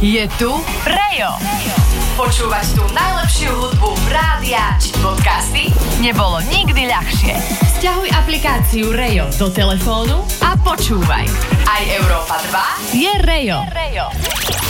Je tu Rejo. Počúvať tú najlepšiu hudbu rádia či podcasty nebolo nikdy ľahšie. Sťahuj aplikáciu Rejo do telefónu a počúvaj. Aj Európa 2 je Rejo.